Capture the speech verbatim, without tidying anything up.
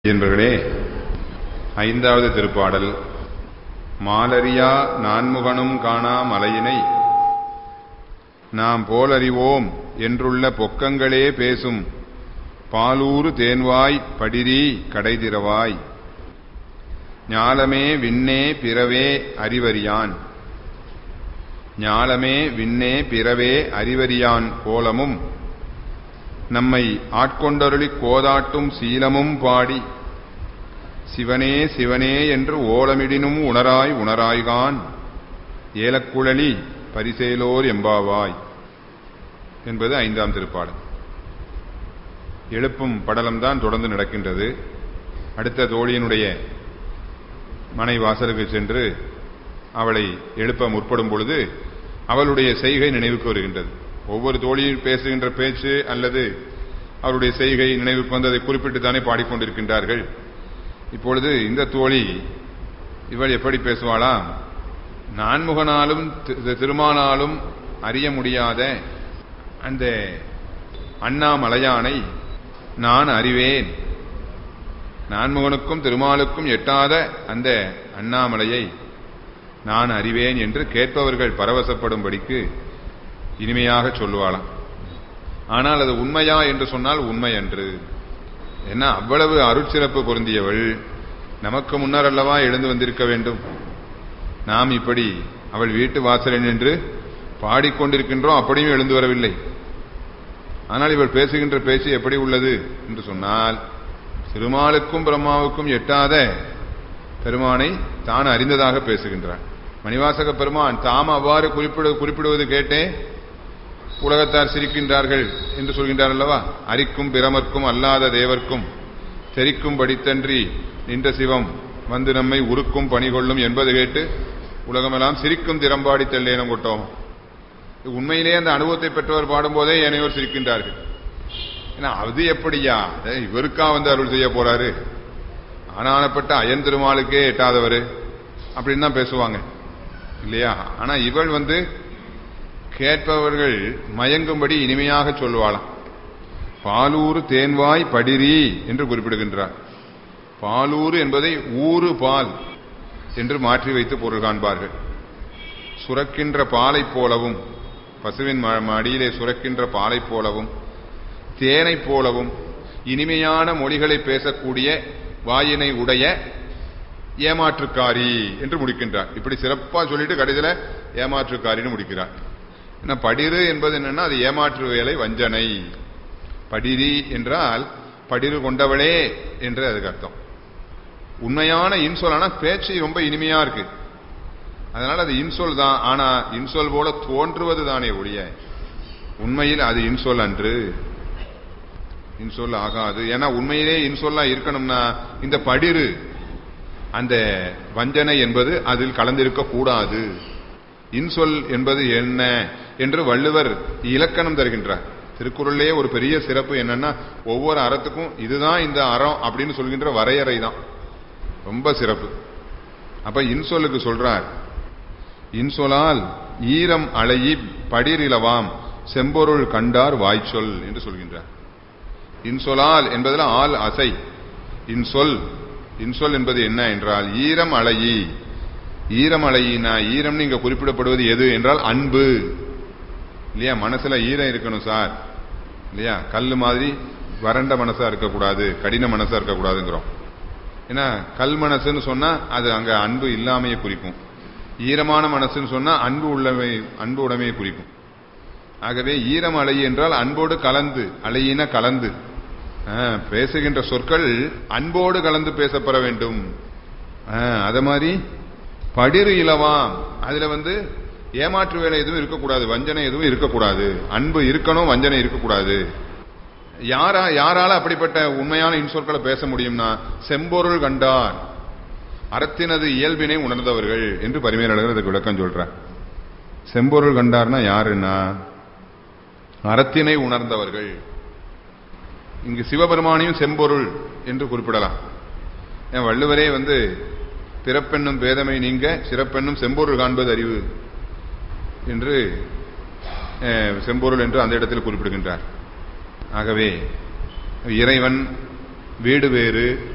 என்பர்களே, ஐந்தாவது திருப்பாடல். மாலரியா நான்முகனும் காணா மலையினை நாம் போலறிவோம் என்றுள்ள பொக்கங்களே பேசும் பாலூறு தேன்வாய் படிரி கடைதிரவாய் ஞாலமே விண்ணே பிறவே அறிவறியான் ஞாலமே விண்ணே பிறவே அறிவறியான் கோலமும் நம்மை ஆட்கொண்டருளிக் கோதாட்டும் சீலமும் பாடி சிவனே சிவனே என்று ஓலமிடினும் உணராய் உணராய்கான் ஏலக்குழலி பரிசேலோர் எம்பாவாய் என்பது ஐந்தாம் திருப்பாடல். எழுப்பும் படலம்தான் தொடர்ந்து நடக்கின்றது. அடுத்த தோழியினுடைய மனை வாசலுக்கு சென்று அவளை எழுப்ப முற்படும் பொழுது அவளுடைய செய்கை நினைவுக்கு வருகின்றது. ஒவ்வொரு தோழியும் பேசுகின்ற பேச்சு அல்லது அவருடைய செய்கை நினைவுக்கு வந்து அதை குறிப்பிட்டுத்தானே பாடிக்கொண்டிருக்கின்றார்கள். இப்பொழுது இந்த தோழி இவள் எப்படி பேசுவாளா? நான்முகனாலும் திருமாலாலும் அறிய முடியாத அந்த அண்ணாமலையானை நான் அறிவேன், நான்முகனுக்கும் திருமாலுக்கும் எட்டாத அந்த அண்ணாமலையை நான் அறிவேன் என்று கேட்பவர்கள் பரவசப்படும்படிக்கு இனிமையாக சொல்லுவாளாம். ஆனால் அது உண்மையா என்று சொன்னால் உண்மை அன்று. என்ன, அவ்வளவு அருட்சிறப்பு பொருந்தியவள் நமக்கு முன்னர் அல்லவா எழுந்து வந்திருக்க வேண்டும். நாம் இப்படி அவள் வீட்டு வாசலில் நின்று பாடிக்கொண்டிருக்கின்றோம், அப்படியும் எழுந்து வரவில்லை. ஆனால் இவள் பேசுகின்ற பேச்சு எப்படி உள்ளது என்று சொன்னால், திருமாலுக்கும் பிரம்மாவுக்கும் எட்டாத பெருமானை தான் அறிந்ததாக பேசுகின்றார். மணிவாசக பெருமான் தாம் அவ்வாறு குறிப்பிடு குறிப்பிடுவது கேட்டே உலகத்தார் சிரிக்கின்றார்கள் என்று சொல்கின்றார் அல்லவா. அரிக்கும் பிரமர்க்கும் அல்லாத தேவர்க்கும் தெரிக்கும் படித்தன்றி நின்ற சிவம் வந்து நம்மை உருக்கும் பணிகொள்ளும் என்பது கேட்டு உலகமெல்லாம் சிரிக்கும் திறம்பாடி தெல்லேனம் கொட்டோம். உண்மையிலே அந்த அனுபவத்தை பெற்றவர் பாடும்போதே ஏனையோர் சிரிக்கின்றார்கள். ஏன்னா அது எப்படியா, இவருக்கா வந்து அருள் செய்ய போறாரு, ஆனானப்பட்ட அயன் திருமாலுக்கே எட்டாதவர் அப்படின்னு தான் பேசுவாங்க இல்லையா. ஆனா இவள் வந்து கேட்பவர்கள் மயங்கும்படி இனிமையாக சொல்லுவாளாம். பாலூறு தேன்வாய் படிரி என்று குறிப்பிடுகின்றார். பாலூறு என்பதை ஊறு பால் என்று மாற்றி வைத்து பொருள் காண்பார்கள். சுரக்கின்ற பாலை போலவும், பசுவின் மடியிலே சுரக்கின்ற பாலை போலவும் தேனை போலவும் இனிமையான மொழிகளை பேசக்கூடிய வாயினை உடைய ஏமாற்றுக்காரி என்று முடிக்கின்றார். இப்படி சிறப்பா சொல்லிட்டு கடைசியில ஏமாற்றுக்காரின்னு முடிக்கிறார். படிரு என்பது என்னன்னா, அது ஏமாற்று வேலை, வஞ்சனை. படிரி என்றால் படிரு கொண்டவளே என்று அதுக்கு அர்த்தம். உண்மையான இன்சொல். ஆனா பேச்சு ரொம்ப இனிமையா இருக்கு, அதனால அது இன்சொல் தான். ஆனா இன்சொல் போல தோன்றுவது தானே ஒழிய உண்மையில் அது இன்சொல் அன்று, இன்சொல் ஆகாது. ஏன்னா உண்மையிலே இன்சொல்லா இருக்கணும்னா இந்த படிரு, அந்த வஞ்சனை என்பது அதில் கலந்திருக்க கூடாது. இன்சொல் என்பது என்ன என்று வள்ளுவர் இலக்கணம் தருகின்றார். திருக்குறளே ஒரு பெரிய சிறப்பு என்னன்னா, ஒவ்வொரு அறத்துக்கும் இதுதான் இந்த அறம் அப்படின்னு சொல்கின்ற வரையறை தான் ரொம்ப சிறப்பு. அப்ப இன்சொல்லுக்கு சொல்றார், இன்சொலால் ஈரம் அலையி படிரிலவாம் செம்பொருள் கண்டார் வாய்ச்சொல் என்று சொல்கின்றார். இன்சொலால் என்பதில் ஆள் அசை. இன்சொல், இன்சொல் என்பது என்ன என்றால் ஈரம் அலையி. ஈரம் அலையினா ஈரம் இங்க குறிப்பிடப்படுவது எது என்றால் அன்பு இல்லையா. மனசுல ஈரம் இருக்கணும் சார் இல்லையா. கல் மாதிரி வறண்ட மனசா இருக்கக்கூடாது, கடின மனசா இருக்கக்கூடாதுங்கிறோம். ஏன்னா கல் மனசுன்னு சொன்னா அது அங்க அன்பு இல்லாமையை குறிக்கும். ஈரமான மனசுன்னு சொன்னா அன்பு உள்ளமை, அன்பு உடைமையை குறிக்கும். ஆகவே ஈரம் அலை என்றால் அன்போடு கலந்து, அலையின கலந்து பேசுகின்ற சொற்கள் அன்போடு கலந்து பேசப்பட வேண்டும். அத மாதிரி படிரு இலவாம், அதுல வந்து ஏமாற்று வேலை எதுவும் இருக்கக்கூடாது, வஞ்சனை எதுவும் இருக்கக்கூடாது. அன்பு இருக்கணும், வஞ்சனை இருக்கக்கூடாது. யாரா யாரால அப்படிப்பட்ட உண்மையான இன்சொற்களை பேச முடியும்னா, செம்பொருள் கண்டார், அறத்தினது இயல்பினை உணர்ந்தவர்கள் என்று பரிமேலழகர் அதுக்கு விளக்கம் சொல்றார். செம்பொருள் கண்டார்னா யாருன்னா அறத்தினை உணர்ந்தவர்கள். இங்கு சிவபெருமானையும் செம்பொருள் என்று குறிப்பிடலாம். என் வள்ளுவரே வந்து பிறப்பெண்ணும் பேதமை நீங்க சிறப்பெண்ணும் செம்பொருள் காண்பது அறிவு என்று செம்பொருள் என்று அந்த இடத்தில் குறிப்பிடுகின்றார். ஆகவே இறைவன் வீடு வேறு,